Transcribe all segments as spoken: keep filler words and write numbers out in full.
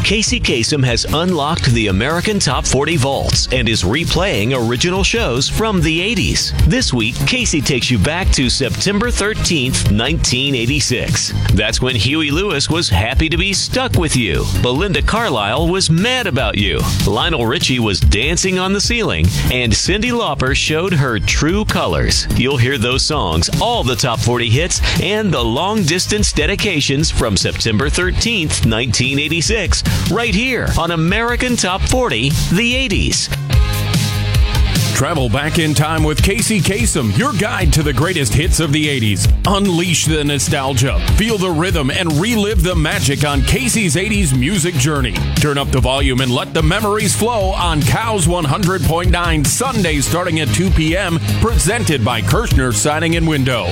Casey Kasem has unlocked the American Top forty vaults and is replaying original shows from the eighties. This week, Casey takes you back to September thirteenth, nineteen eighty-six. That's when Huey Lewis was happy to be stuck with you. Belinda Carlisle was mad about you. Lionel Richie was dancing on the ceiling. And Cyndi Lauper showed her true colors. You'll hear those songs, all the top forty hits, and the long-distance dedications from September thirteenth, nineteen eighty-six, right here on American Top forty, the eighties. Travel back in time with Casey Kasem, your guide to the greatest hits of the eighties. Unleash the nostalgia, feel the rhythm, and relive the magic on Casey's eighties music journey. Turn up the volume and let the memories flow on Cows one hundred point nine, Sundays starting at two p.m., presented by Kirshner Siding and Window.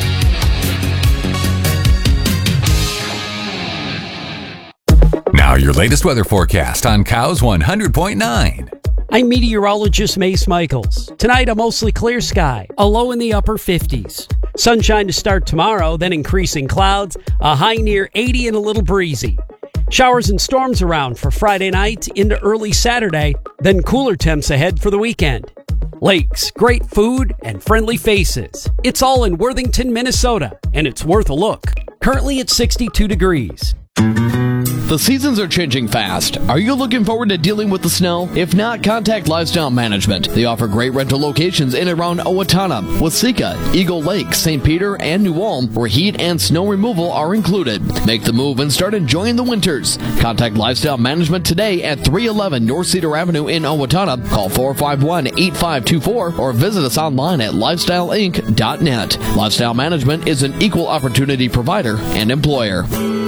Now your latest weather forecast on Cows one hundred point nine. I'm meteorologist Mace Michaels. Tonight, a mostly clear sky, a low in the upper fifties. Sunshine to start tomorrow, then increasing clouds, a high near eighty and a little breezy. Showers and storms around for Friday night into early Saturday, then cooler temps ahead for the weekend. Lakes, great food, and friendly faces. It's all in Worthington, Minnesota, and it's worth a look. Currently at sixty-two degrees. The seasons are changing fast. Are you looking forward to dealing with the snow? If not, contact Lifestyle Management. They offer great rental locations in and around Owatonna, Waseca, Eagle Lake, Saint Peter, and New Ulm, where heat and snow removal are included. Make the move and start enjoying the winters. Contact Lifestyle Management today at three eleven North Cedar Avenue in Owatonna. Call four five one, eight five two four or visit us online at lifestyle inc dot net. Lifestyle Management is an equal opportunity provider and employer.